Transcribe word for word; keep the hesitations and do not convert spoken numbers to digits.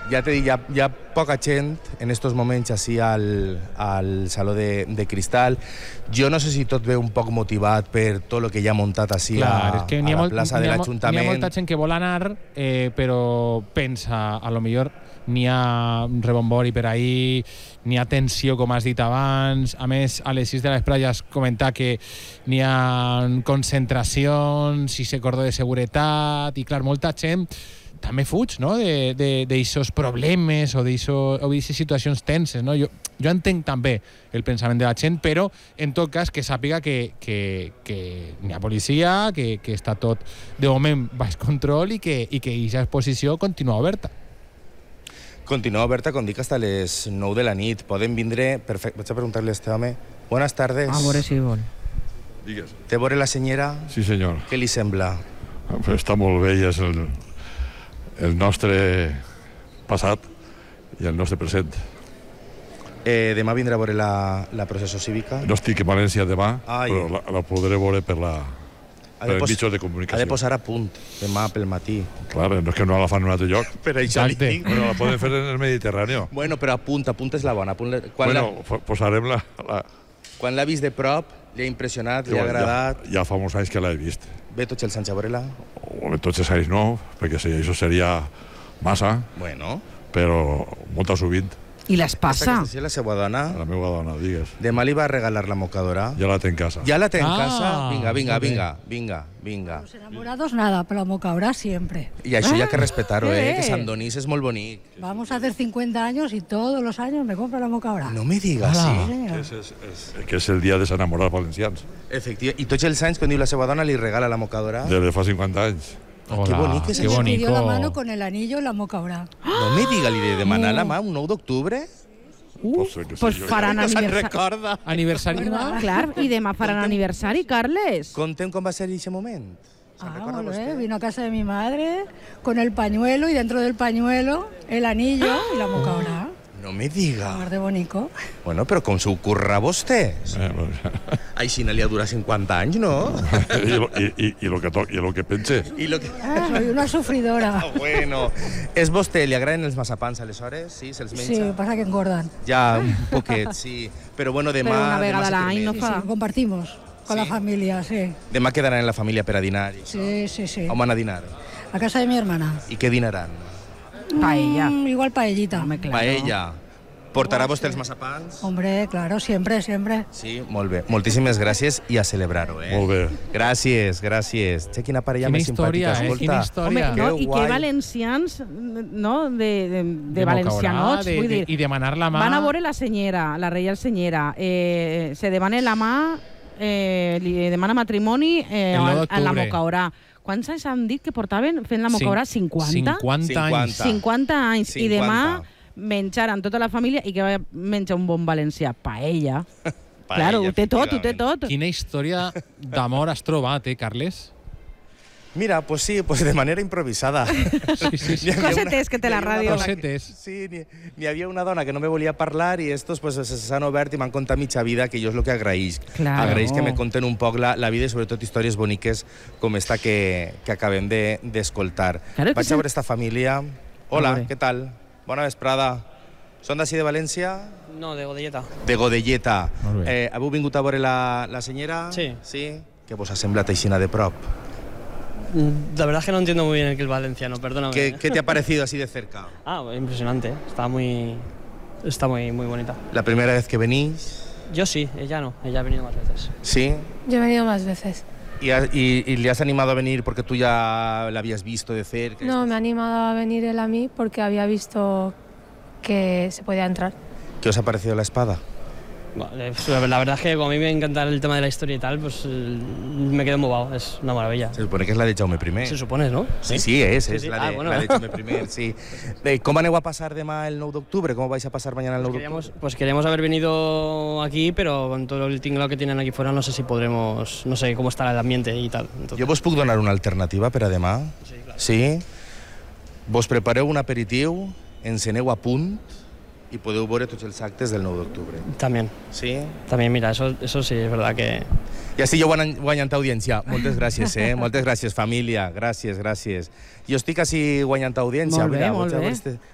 Ja t'he dit, hi ha, hi ha poca gent en estos moments així al, al Saló de, de Cristal. Jo no sé si tot ve un poc motivat per tot el que ja ha muntat així Clar, a, és que a la molt, plaça de l'Ajuntament. N'hi ha molta gent que vol anar, eh, però pensa, a lo millor n'hi ha rebombori per ahir, n'hi ha tensió, com has dit abans. A més, a les sis de la vespre ja has comentat que n'hi ha concentracions i se cordó de seguretat, i clar, molta gent també fuig, no?, d'aixòs problemes o d'aixes situacions tenses, no? Jo, jo entenc també el pensament de la gent, però en tot cas que sàpiga que, que, que n'hi ha policia, que, que està tot de moment baix control i que i que aquesta exposició continua oberta. Continua oberta, com dic, hasta les nou de la nit. Poden vindre... Perfecte. Vaig a preguntar-li a este home. Buenas tardes. A veure si vol. Digues. Té veure la senyora? Sí, senyor. Què li sembla? Està molt bé, és el, el nostre passat i el nostre present. Eh, demà vindrà a veure la, la processó cívica? No estic a València demà, Ai. però la, la podré veure per la... Ha de, per pos mitjos de comunicació. ha de posar a punt demà pel matí. Clar, no és que no la fan en un altre lloc. Per això li dic. Però la poden fer en el Mediterrani. Bueno, però a punt, a punt és la bona. Punt, quan Bueno, la, posarem la... la... quan l'ha vist de prop, li ha impressionat, li ha agradat. Ja, ja fa molts anys que l'he vist. Ve tots els anys a veure-la? O tots els anys no, perquè sí, això seria massa, Bueno. però molt sovint. I les passa. Aquesta és la seva dona. La meva dona, digues. Demà li va regalar la mocadora. Ja la té en casa. Ja la té en Ah, casa. Vinga, vinga, molt bé. vinga, vinga, vinga. Los enamorados nada, pero la mocadora siempre. I això hi ha que respetar-ho, eh? eh. Que Sant Donís és molt bonic. Vamos a hacer cincuenta años y todos los años me compro la mocadora. No me digas, Hola. sí? Señor. És, és, és, que és el dia dels enamorats valencians. Efectivament. I tots els anys, quan diu la seva dona, li regala la mocadora. Des de fa cinquanta anys. Qué bonic és qué això. Me pidió la bonico. mano con el anillo y la mocadora. No me diga, li de demanar la mà un nou d'octubre? Uh, Pot ser que sí, pues jo- faran No se'n aniversari. recorda. Aniversari. Clar, i demà faran aniversari, Carles. Contem com va ser aquest moment. Se'n Ah, recorda molt bé. vostè? Vino a casa de mi madre con el pañuelo y dentro del pañuelo el anillo y la mocadora. No me diga. Más de bonico. Bueno, però com s'ho curra vostè? Eh, bueno. Així no li ha durat cinquanta anys, no? I, lo, i, i, i, lo que to, I lo que pense. I lo que... Ah, soy una sufridora. Ah, bueno. És vostè, li agraden els massapans aleshores? Sí, se'ls Sí, menja? pasa que engordan. Ja, un poquet, sí. Però bueno, demà... Però una vegada demà a l'any se no Sí, fa. sí, compartimos con Sí. la familia, sí. Demà quedaran en la família per a dinar. I això. Sí, sí, sí. On van a dinar? A casa de mi hermana. I què dinaran? Paella. Mm, igual paellita. Home, claro. Paella. Portarà vostè els massapans? Hombre, claro, siempre, siempre. Sí, molt bé. Moltíssimes gràcies i a celebrar-ho, eh? Molt bé. Gràcies, gràcies. Che, quina parella Quina més història, simpàtica, eh? escolta. Quina Home, història. no, Que i que guai. valencians, no, de, de, de, De valencianots, Mocaurà, de- vull de- dir, i demanar la mà. van a veure la senyera, la reial senyera, eh, se demanen la mà, eh, li demana matrimoni eh, El nou a, a la d'octubre. Mocaurà. Quants anys han dit que portaven fent la Mocaurà? cinquanta? cinquanta anys. cinquanta anys. I demà cinquanta. menjaran tota la família i que va menjar un bon valencià. Paella. Paella, Claro, ho té tot, ho té efectivament. tot. Quina història d'amor has trobat, eh, Carles? Mira, pues sí, pues de manera improvisada. Sí, sí, sí. N'hi havia Cosetes que té la n'hi havia ràdio. una dona que- Cosetes. Sí, n'hi n'hi havia una dona que no me volia parlar i estos pues s'han obert i m'han contat mitja vida, que jo és el que agraïsc. Claro. Agraïsc que me conten un poc la, la vida i sobretot històries boniques com esta que, que acabem de- d'escoltar. De, Claro, que Vaig sí. a veure esta família. Hola, veure. què tal? Bona vesprada. Són d'ací de València? No, de Godelleta. De Godelleta. Molt bé. Eh, heu vingut a veure la, la senyora? Sí. Sí? Què vos ha semblat aixina de prop? Mm, La verdad es que no entiendo muy bien el que es valenciano, perdóname. ¿Qué, ¿eh? ¿Qué te ha parecido así de cerca? Ah, impresionante. Está muy, está muy, muy bonita. ¿La primera vez que venís? Yo sí, ella no. Ella ha venido más veces. ¿Sí? Yo he venido más veces. ¿Y, ha- y- y le has animado a venir porque tú ya la habías visto de cerca? No, me ha animado a venir él a mí porque había visto que se podía entrar. ¿Qué os ha parecido la espada? Vale, pues, la verdad es que como a mí me encanta el tema de la historia y tal, pues eh, me quedo embobado. Es una maravilla. Se supone que és la de Jaume I. Se supone, ¿no? Sí, sí, és, Sí, és sí. la, Ah, de, bueno. la de Jaume I, sí. Bé, com aneu a passar demà el nou d'octubre? ¿Cómo vais a pasar mañana el nou Pues d'octubre? queríamos, pues queríamos haber venido aquí, pero con todo el tinglado que tienen aquí fuera, no sé si podremos, no sé cómo estará el ambiente y tal. Entonces, Jo vos puc donar una alternativa per a demà? sí, claro. Sí? Vos prepareu un aperitiu, enceneu a punt i podeu veure tots els actes del nou d'octubre. También, Sí? también, mira, eso, eso sí es verdad que... I així jo guanyant, guanyant audiència. Moltes gràcies, eh? Moltes gràcies, família. Gràcies, gràcies. Jo estic així guanyant audiència. Molt bé, Mira, molt vaig a bé. veure este-